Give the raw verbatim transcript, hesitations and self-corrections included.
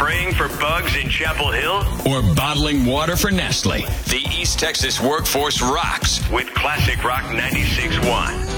spraying for bugs in Chapel Hill? Or bottling water for Nestle? The East Texas workforce rocks with Classic Rock ninety-six point one.